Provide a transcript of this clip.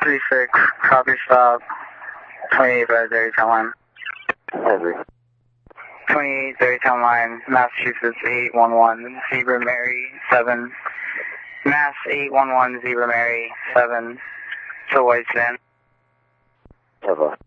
36, copy stop, 28 by 30 town line. Heavy. 28, 30 town line, Massachusetts 811, Zebra Mary 7. Mass 811, Zebra Mary 7, to White Sand. Heavy.